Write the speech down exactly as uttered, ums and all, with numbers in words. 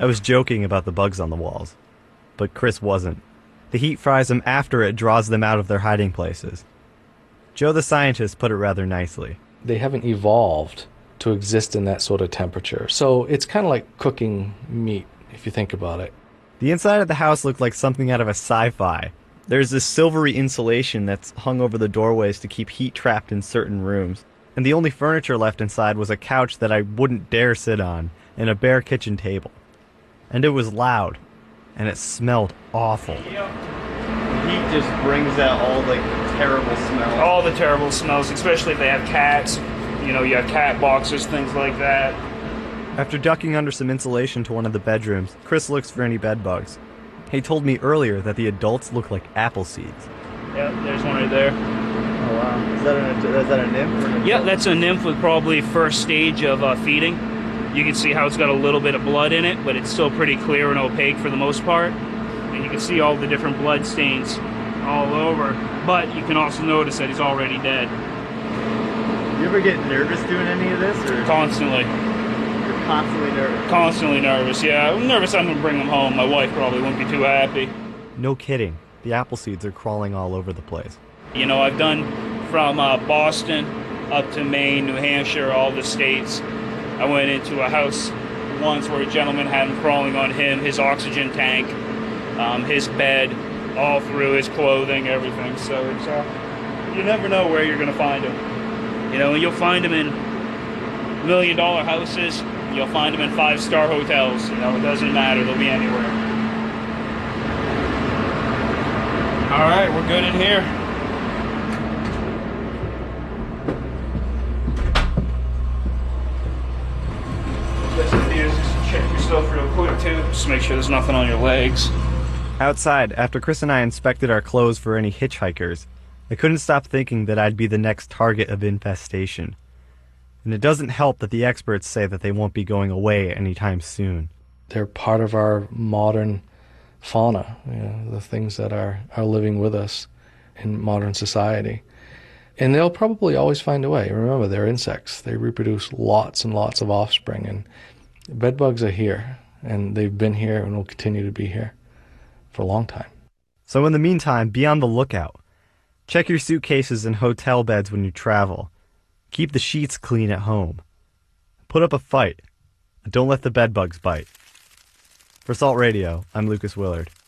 I was joking about the bugs on the walls, but Chris wasn't. The heat fries them after it draws them out of their hiding places. Joe the scientist put it rather nicely. They haven't evolved to exist in that sort of temperature. So it's kind of like cooking meat, if you think about it. The inside of the house looked like something out of a sci-fi. There's this silvery insulation that's hung over the doorways to keep heat trapped in certain rooms. And the only furniture left inside was a couch that I wouldn't dare sit on, and a bare kitchen table. And it was loud, and it smelled awful. Yep. The heat just brings out all like the terrible smells. All the terrible smells, especially if they have cats. You know, you have cat boxes, things like that. After ducking under some insulation to one of the bedrooms, Chris looks for any bed bugs. He told me earlier that the adults look like apple seeds. Yep, there's one right there. Oh wow. Is that, an, is that a nymph? Or an Yeah, that's a nymph with probably first stage of uh, feeding. You can see how it's got a little bit of blood in it, but it's still pretty clear and opaque for the most part. And you can see all the different blood stains all over. But you can also notice that he's already dead. You ever get nervous doing any of this? Or Constantly. You're constantly nervous? Constantly nervous, yeah. I'm nervous I'm going to bring him home. My wife probably wouldn't be too happy. No kidding. The apple seeds are crawling all over the place. You know, I've done from uh, Boston up to Maine, New Hampshire, all the states. I went into a house once where a gentleman had them crawling on him, his oxygen tank, um, his bed, all through his clothing, everything. So it's uh, you never know where you're going to find them. You know, and you'll find them in million dollar houses. You'll find them in five star hotels. You know, it doesn't matter. They'll be anywhere. All right, we're good in here. Just check yourself real quick too. Just make sure there's nothing on your legs. Outside, after Chris and I inspected our clothes for any hitchhikers, I couldn't stop thinking that I'd be the next target of infestation. And it doesn't help that the experts say that they won't be going away anytime soon. They're part of our modern fauna, you know, the things that are, are living with us in modern society. And they'll probably always find a way. Remember, they're insects. They reproduce lots and lots of offspring. And bed bugs are here, and they've been here and will continue to be here for a long time. So in the meantime, be on the lookout. Check your suitcases and hotel beds when you travel. Keep the sheets clean at home. Put up a fight. And don't let the bed bugs bite. For Salt Radio, I'm Lucas Willard.